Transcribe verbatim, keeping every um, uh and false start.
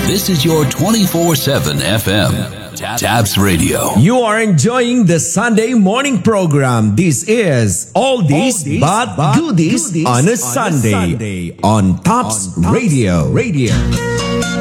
This is your twenty-four seven F M. Taps Radio. You are enjoying the Sunday morning program. This is All This But, but Goodies on a Sunday, Sunday on Tops Radio. Radio.